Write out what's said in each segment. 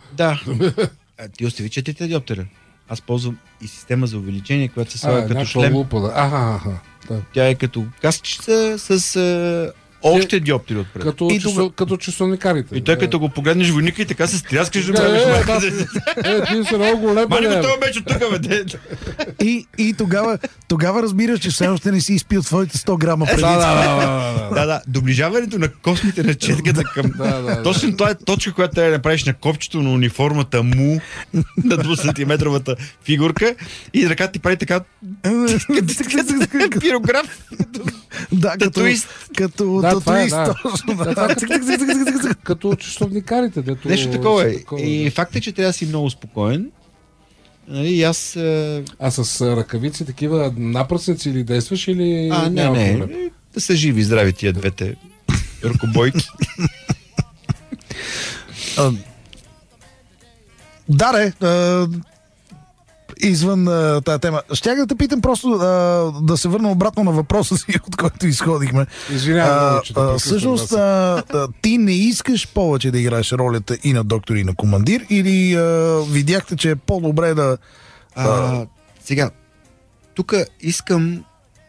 Да. Ти остави 4 диоптера. Аз ползвам и система за увеличение, която се слага като шлем. Лупа, да. Да. Тя е като каскичка с още диоптери отпред. Като часовникарите. И тъй като го погледнеш войника и така се стряскаш да правиш майка. Ти си много голем. Мани го това меч от тук, бе. И тогава разбираш, че все още не си изпил твоите 100 грама преди. Да. Доближаването на космите на четката към... Точно това е точка, която трябва да направиш на копчето на униформата му на 2-сантиметровата фигурка и ръката ти прави така пирограф. Да, като татуист. Като часовникарите. Нещо такова е. И факт е, че трябва да си много спокоен. И аз... А с ръкавици такива напръсници или действаш или... Не. Да са живи и здрави тия двете ръкобойки. Извън тази тема. Щях да те питам просто да се върна обратно на въпроса си, от който изходихме. Извинявам, всъщност, ти не искаш повече да играеш ролята и на доктор, и на командир, или видяхте, че е по-добре да... Сега, тук искам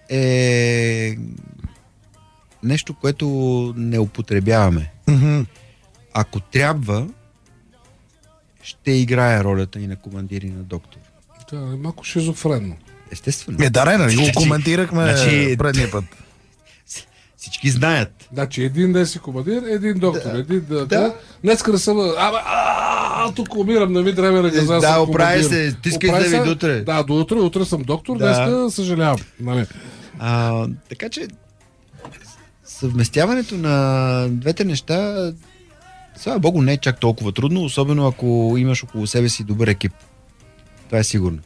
нещо, което не употребяваме. Mm-hmm. Ако трябва, ще играя ролята и на командир, и на доктор. Да, е малко шизофренно. Естествено. Нали го коментирахме предния път. Всички знаят. Значи един ден си командир, един доктор, Днеска да съм... тук умирам, не ми трябва да газа. Да, оправи се, ти искаш да ви до утре. Да, до утре съм доктор, днеска съжалявам. Нали. Така че съвместяването на двете неща, слава Богу, не е чак толкова трудно, особено ако имаш около себе си добър екип. Това е сигурно.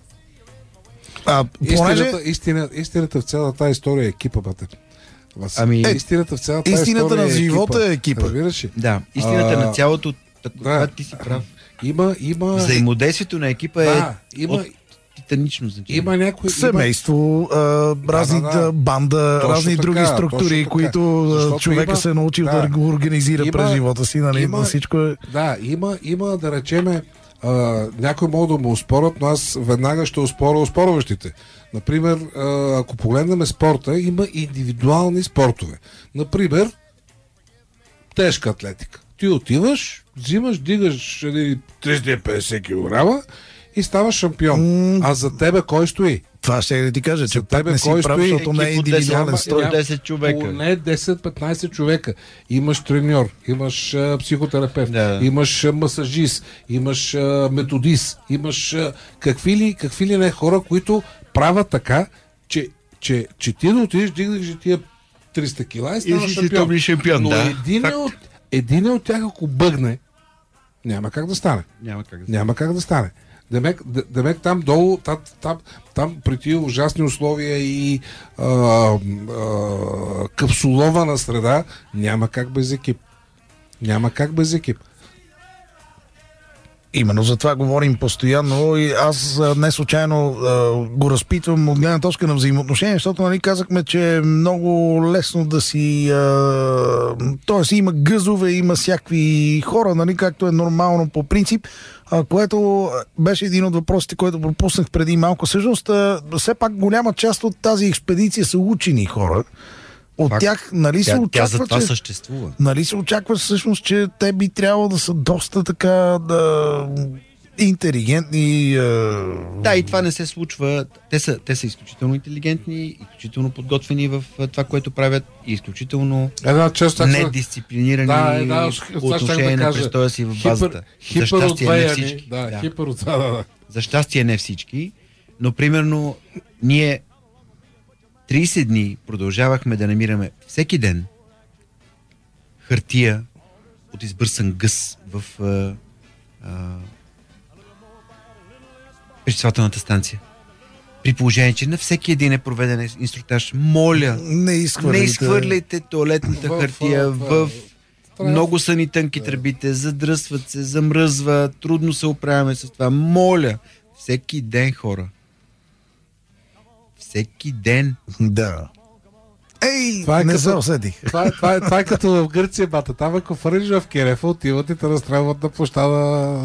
Истината в цялата тази история е екипа, бате. Истината в цялата истината на живота е екипа. Разбираш ли? Да, истината на цялото, ти си прав. Има... Взаимодействието на екипа е титанично значение. Има някои... Семейство, разни банда, разни други структури, които човека се е научил да го организира през живота си. Нали? Всичко е... Да, има да речеме някой могат да му оспорят, но аз веднага ще оспоря оспорващите. Например, ако погледнем спорта, има индивидуални спортове. Например, тежка атлетика. Ти отиваш, взимаш, дигаш 350 кг и ставаш шампион. А за тебе кой стои? Това ще да ти кажа, че пак не си прав, защото не е индивидуален строй. 10 човека. Поне 10-15 човека. Имаш треньор, имаш психотерапевт, имаш масажист, имаш методист, имаш какви ли не хора, които правят така, че ти да отидеш, дигнеш тия 300 кила и станаш шампион. Но един от тях, ако бъгне, няма как да стане. Няма как да стане. Демек там долу, там при тия ужасни условия и капсулована среда, няма как без екип. Именно за това говорим постоянно и аз не случайно го разпитвам от гледна точка на взаимоотношения, защото нали, казахме, че е много лесно да си... Тоест има гъзове, има всякакви хора, нали, както е нормално по принцип, което беше един от въпросите, който пропуснах преди малко. Всъщност, все пак голяма част от тази експедиция са учени хора. От тях, нали се очаква, за това съществува. Нали се очаква всъщност, че те би трябвало да са доста така интелигентни. Да, и това не се случва. Те са изключително интелигентни, изключително подготвени в това, което правят и изключително недисциплинирани по отношение на престоя си в базата. За щастие не всички. За щастие не всички, но примерно ние 30 дни продължавахме да намираме всеки ден хартия от избърсан гъс в пречиствателната станция. При положение, че на всеки един е проведен инструктаж. Моля, не изхвърляйте туалетната хартия в... Много са ни тънки тръбите, задръсват се, замръзва, трудно се оправяме с това. Моля, всеки ден, хора. Всеки ден. Да. Не се усетих. Това е като в Гърция, бата. Там ако фърниш в Керефа, отиват и те разстрелват на площада